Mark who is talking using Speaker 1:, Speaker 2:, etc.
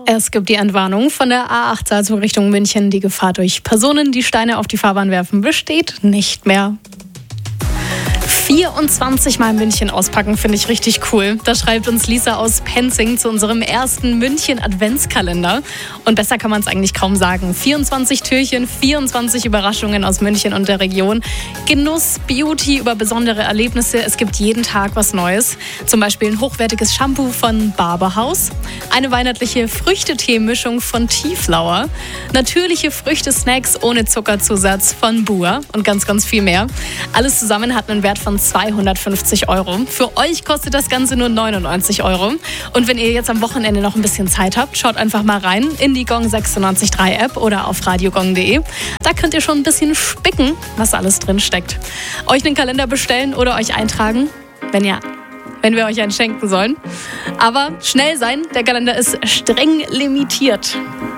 Speaker 1: Es gibt die Entwarnung von der A8 Salzburg Richtung München. Die Gefahr durch Personen, die Steine auf die Fahrbahn werfen, besteht nicht mehr. 24 Mal München auspacken, finde ich richtig cool. Das schreibt uns Lisa aus Penzing zu unserem ersten München-Adventskalender. Und besser kann man es eigentlich kaum sagen. 24 Türchen, 24 Überraschungen aus München und der Region. Genuss, Beauty über besondere Erlebnisse. Es gibt jeden Tag was Neues. Zum Beispiel ein hochwertiges Shampoo von Barberhaus, eine weihnachtliche Früchtetee-Mischung von Tieflauer, natürliche Früchtesnacks ohne Zuckerzusatz von Bua und ganz, ganz viel mehr. Alles zusammen hat einen Wert von 250 €. Für euch kostet das Ganze nur 99 €. Und wenn ihr jetzt am Wochenende noch ein bisschen Zeit habt, schaut einfach mal rein in die Gong 96.3 App oder auf radiogong.de. Da könnt ihr schon ein bisschen spicken, was alles drin steckt. Euch einen Kalender bestellen oder euch eintragen, wenn wir euch einen schenken sollen. Aber schnell sein, der Kalender ist streng limitiert.